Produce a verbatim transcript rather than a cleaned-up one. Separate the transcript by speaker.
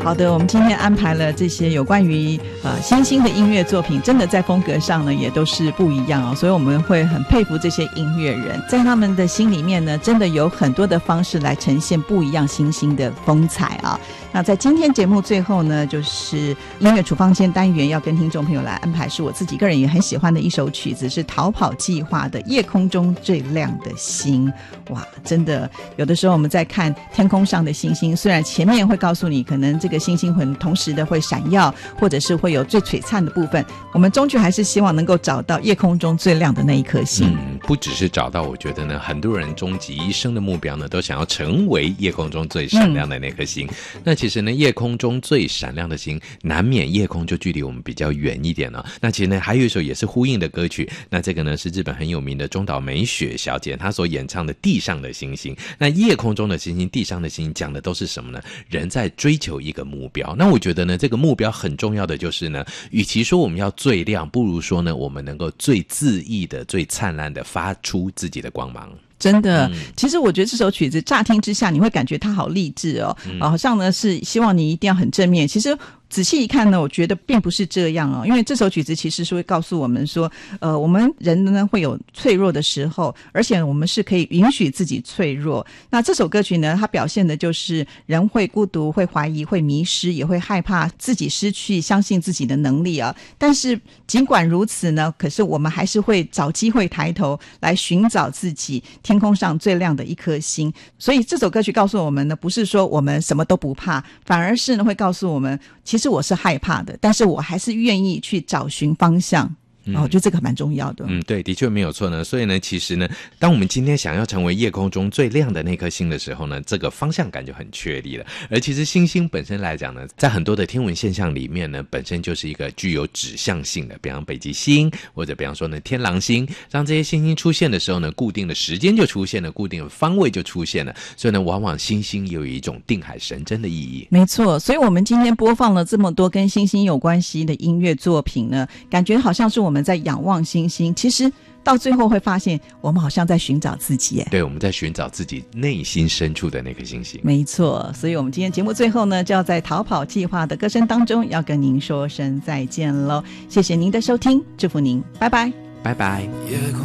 Speaker 1: 好的，我们今天安排了这些有关于呃新兴的音乐作品，真的在风格上呢也都是不一样哦，所以我们会很佩服这些音乐人，在他们的心里面呢，真的有很多的方式来呈现不一样新兴的风采啊。那在今天节目最后呢，就是音乐处方间单元要跟听众朋友来安排，是我自己个人也很喜欢的一首曲子，是逃跑计划的《夜空中最亮的星》。哇，真的有的时候我们在看天空上的星星，虽然前面会告诉你可能这个星星会同时的会闪耀，或者是会有最璀璨的部分，我们终究还是希望能够找到夜空中最亮的那一颗星。
Speaker 2: 嗯，不只是找到，我觉得呢，很多人终极一生的目标呢，都想要成为夜空中最闪亮的那颗星。嗯、那其实呢，夜空中最闪亮的星，难免夜空就距离我们比较远一点了。那其实呢，还有一首也是呼应的歌曲，那这个呢是日本很有名的中岛美雪小姐她所演唱的《地上的星星》。那夜空中的星星，地上的星星，讲的都是什么呢？人在追求一个目标。那我觉得呢，这个目标很重要的就是呢，与其说我们要最亮，不如说呢，我们能够最恣意的、最灿烂的发出自己的光芒。
Speaker 1: 真的、嗯、其实我觉得这首曲子乍听之下你会感觉它好励志哦、嗯啊、好像呢是希望你一定要很正面，其实仔细一看呢，我觉得并不是这样哦，因为这首曲子其实是会告诉我们说，呃，我们人呢会有脆弱的时候，而且我们是可以允许自己脆弱。那这首歌曲呢，它表现的就是人会孤独、会怀疑、会迷失，也会害怕自己失去相信自己的能力啊。但是尽管如此呢，可是我们还是会找机会抬头来寻找自己天空上最亮的一颗星。所以这首歌曲告诉我们呢，不是说我们什么都不怕，反而是呢会告诉我们，其实我是害怕的，但是我还是愿意去找寻方向。嗯、哦，我觉得这个蛮重要的。
Speaker 2: 嗯，对，的确没有错呢。所以呢，其实呢，当我们今天想要成为夜空中最亮的那颗星的时候呢，这个方向感就很确立了。而其实星星本身来讲呢，在很多的天文现象里面呢，本身就是一个具有指向性的，比方北极星，或者比方说呢天狼星。当这些星星出现的时候呢，固定的时间就出现了，固定的方位就出现了。所以呢，往往星星有一种定海神针的意义。
Speaker 1: 没错，所以我们今天播放了这么多跟星星有关系的音乐作品呢，感觉好像是我们我们在仰望星星，其实到最后会发现我们好像在寻找自己耶。
Speaker 2: 对，我们在寻找自己内心深处的那颗星星。
Speaker 1: 没错，所以我们今天节目最后呢，就要在逃跑计划的歌声当中要跟您说声再见咯。谢谢您的收听，祝福您，拜拜，
Speaker 2: 拜拜。